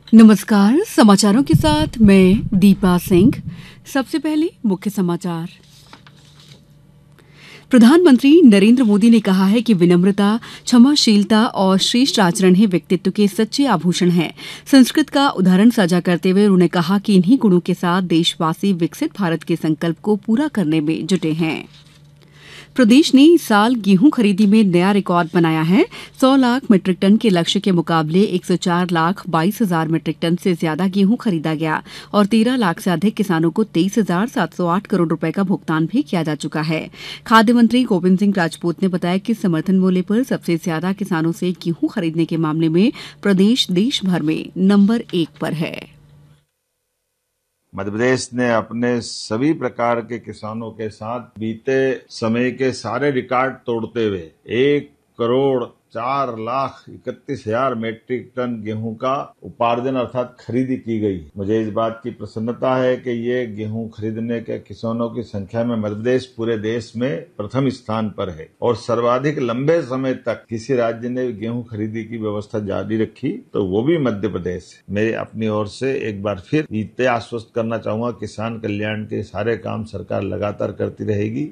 नमस्कार, समाचारों के साथ मैं दीपा सिंह। सबसे पहले मुख्य समाचार। प्रधानमंत्री नरेंद्र मोदी ने कहा है कि विनम्रता, क्षमाशीलता और श्रेष्ठ आचरण ही व्यक्तित्व के सच्चे आभूषण हैं। संस्कृत का उदाहरण साझा करते हुए उन्होंने कहा कि इन्हीं गुणों के साथ देशवासी विकसित भारत के संकल्प को पूरा करने में जुटे हैं। प्रदेश ने इस साल गेहूं खरीदी में नया रिकॉर्ड बनाया है। 100 लाख मीट्रिक टन के लक्ष्य के मुकाबले 104 लाख 22 हजार मीट्रिक टन से ज्यादा गेहूं खरीदा गया और 13 लाख से अधिक किसानों को 23,708 करोड़ रुपए का भुगतान भी किया जा चुका है। खाद्य मंत्री गोविंद सिंह राजपूत ने बताया कि समर्थन मूल्य पर सबसे ज्यादा किसानों से गेहूं खरीदने के मामले में प्रदेश देश भर में नंबर 1 पर है। मध्य प्रदेश ने अपने सभी प्रकार के किसानों के साथ बीते समय के सारे रिकॉर्ड तोड़ते हुए 1,04,31,000 मीट्रिक टन गेहूं का उपार्जन अर्थात खरीदी की गई। मुझे इस बात की प्रसन्नता है कि ये गेहूं खरीदने के किसानों की संख्या में मध्य प्रदेश पूरे देश में प्रथम स्थान पर है और सर्वाधिक लंबे समय तक किसी राज्य ने गेहूं खरीदी की व्यवस्था जारी रखी तो वो भी मध्य प्रदेश है। मैं अपनी ओर से एक बार फिर ये आश्वस्त करना चाहूंगा, किसान कल्याण के सारे काम सरकार लगातार करती रहेगी।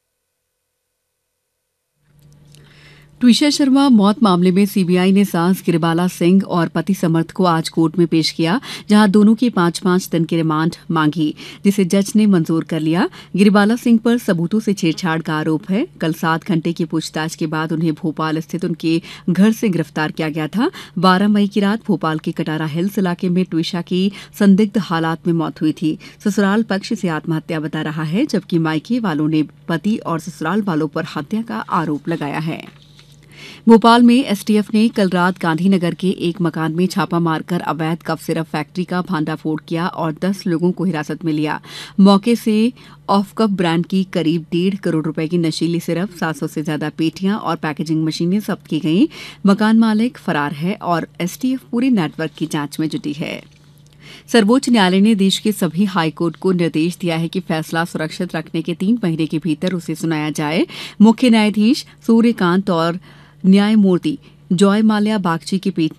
ट्विशा शर्मा मौत मामले में सीबीआई ने सास गिरिबाला सिंह और पति समर्थ को आज कोर्ट में पेश किया, जहां दोनों की 5-5 दिन की रिमांड मांगी, जिसे जज ने मंजूर कर लिया। गिरिबाला सिंह पर सबूतों से छेड़छाड़ का आरोप है। कल 7 घंटे की पूछताछ के बाद उन्हें भोपाल स्थित उनके घर से गिरफ्तार किया गया था। 12 मई की रात भोपाल के कटारा हिल्स इलाके में ट्विशा की संदिग्ध हालात में मौत हुई थी। ससुराल पक्ष इसे आत्महत्या बता रहा है, जबकि मायके वालों ने पति और ससुराल वालों पर हत्या का आरोप लगाया है। भोपाल में एसटीएफ ने कल रात गांधीनगर के एक मकान में छापा मारकर अवैध कफ सिरप फैक्ट्री का भांडाफोड़ किया और 10 लोगों को हिरासत में लिया। मौके से ऑफ कफ ब्रांड की करीब 1.5 करोड़ रुपए की नशीली सिरप, 700 से ज्यादा पेटियां और पैकेजिंग मशीनें जब्त की गईं। मकान मालिक फरार है और एसटीएफ पूरे नेटवर्क की जांच में जुटी है। सर्वोच्च न्यायालय ने देश के सभी हाईकोर्ट को निर्देश दिया है कि फैसला सुरक्षित रखने के 3 महीने के भीतर उसे सुनाया जाए। मुख्य न्यायाधीश सूर्यकांत और न्यायमूर्ति जॉय माल्या बागची की पीठ